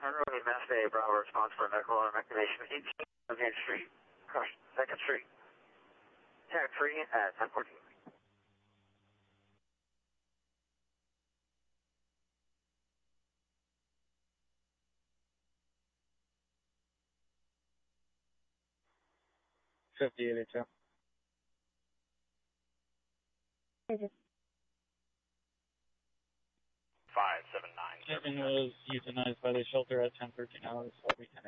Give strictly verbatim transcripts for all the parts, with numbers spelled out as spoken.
Monroe E M S A, Bravo response for medical evacuation eighteen on Main Street, across second Street. Tag three at ten fourteen. fifty eighty-two. five seven nine. Kevin was euthanized by the shelter at ten thirteen hours, so we can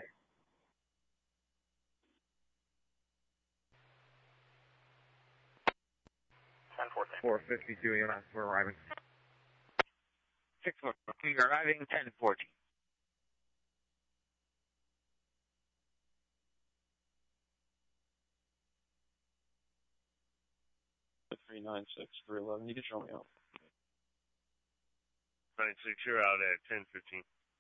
ten fourteen. four fifty-two E M S, we're arriving. six fourteen, arriving ten fourteen. three nine six, three eleven, you can show me out. nine six, you're out at ten fifteen.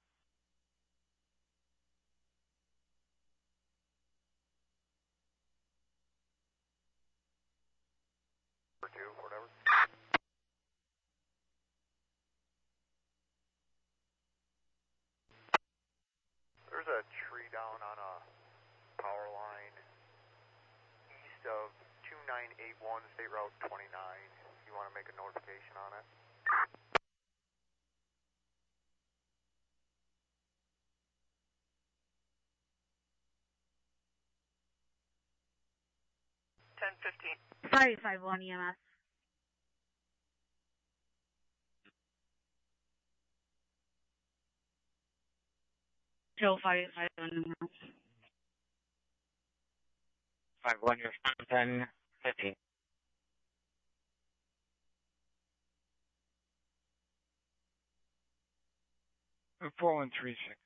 Or two, whatever. There's a tree down on a power line east of two nine eight one, State Route twenty-nine. You want to make a notification on it? ten fifteen. five five one E M S. Joe five five one E M S. five one, you're ten fifteen. four one three six.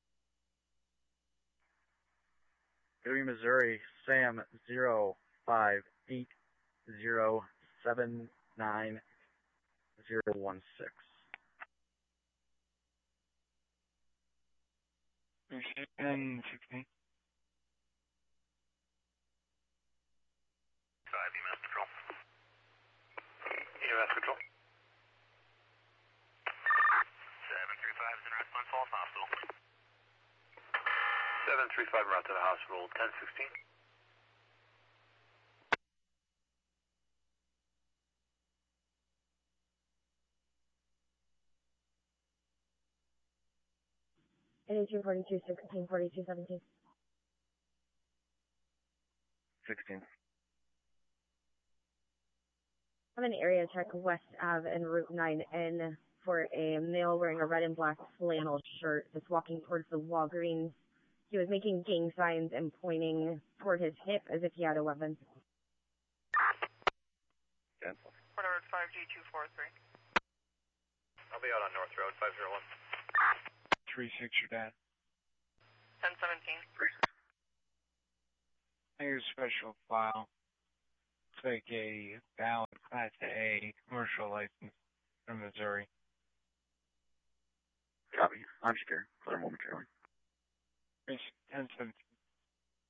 Bowie, Missouri, Sam zero five eight zero seven nine zero one six. ten sixteen. five E M S Control. E M S Control. seven three five is in response, Falls Hospital. seven three five route to the hospital, ten sixteen. It is two forty-two sixteen, forty-two seventeen. sixteen. I'm an area check West Ave and Route nine N for a male wearing a red and black flannel shirt that's walking towards the Walgreens. He was making gang signs and pointing toward his hip as if he had a weapon. Cancel. Port Road five G two four three. I'll be out on North Road, five zero one. three six, your dad. ten seventeen. Here's special file. Take a valid Class A commercial license from Missouri. Copy. I'm scared. Clear momentarily. ten seventeen.